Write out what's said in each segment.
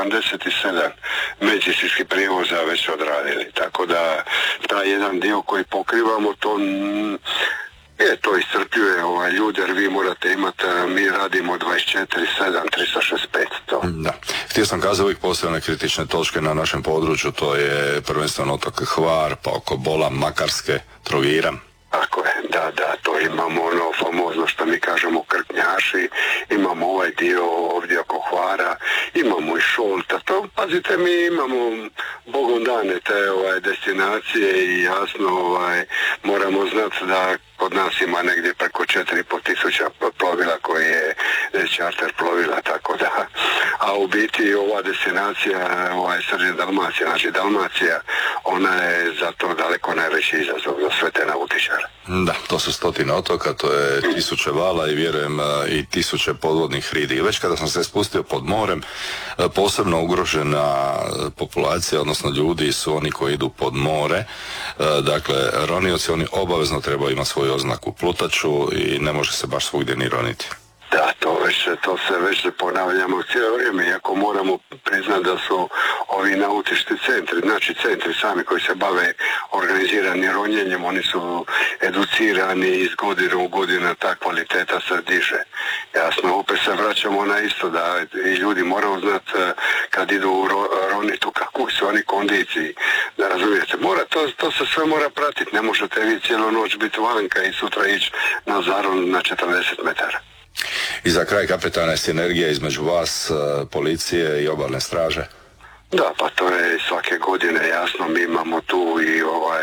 77 medicinskih prijevoza već odradili, tako da taj jedan dio koji pokrivamo to iscrpljuje ljude, jer vi morate imati, mi radimo 24/7, 365. Da. Htio sam kazati uvijek posebne kritične točke na našem području, to je prvenstveno otok Hvar, pa oko Bola, Makarske, Trogira. Tako je, da, to imamo ono famozno što mi kažemo Krknjaši, imamo ovaj dio ovdje oko Hvara, imamo i Šolta, to pazite, mi imamo bogom dane te destinacije i jasno moramo znati da kod nas ima negdje preko 4.500 plovila koji je čarter plovila, tako da, a u biti ova destinacija, srđe Dalmacija, znači Dalmacija, ona je zato daleko najveći izazov za sve te nautičare. Da, to su 100 otoka, to je 1000 vala i vjerujem i 1000 podvodnih hridi. Već kada sam se spustio pod morem, posebno ugrožena populacija, odnosno ljudi su oni koji idu pod more. Dakle, ronioci, oni obavezno trebaju imati svoju oznaku plutaču i ne može se baš svugdje ni roniti. Da, to se već ponavljamo cijelo vrijeme, iako moramo priznati da su ovi nautički centri, znači centri sami koji se bave organiziranim ronjenjem, oni su educirani iz godine u godinu, ta kvaliteta se diže. Jasno, opet se vraćamo na isto, da i ljudi moraju znati kad idu u ronitu, kakvu su oni kondiciji, da razumijete, to se sve mora pratiti, ne možete vi cijelu noć biti vanka i sutra ići na zaron na 40 metara. I za kraj, kapetane, sinergija između vas, policije i obalne straže? Da, pa to je svake godine jasno, mi imamo tu i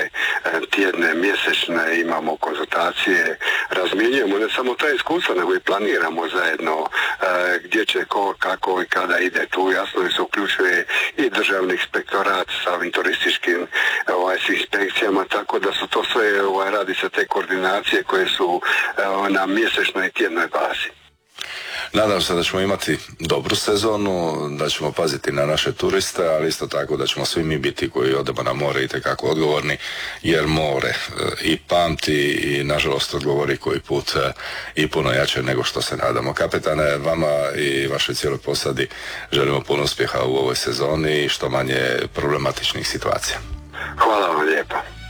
tjedne, mjesečne, imamo konzultacije, razmjenjujemo ne samo ta iskustva, nego i planiramo zajedno gdje će ko, kako i kada ide. Tu jasno se uključuje i državni inspektorat sa ovim turističkim inspekcijama, tako da su to sve, radi se te koordinacije koje su na mjesečnoj i tjednoj bazi. Nadam se da ćemo imati dobru sezonu, da ćemo paziti na naše turiste, ali isto tako da ćemo svi mi biti koji odemo na more itekako odgovorni, jer more i pamti i nažalost odgovori koji put i puno jače nego što se nadamo. Kapetane, vama i vašoj cijeloj posadi želimo puno uspjeha u ovoj sezoni i što manje problematičnih situacija. Hvala vam lijepa.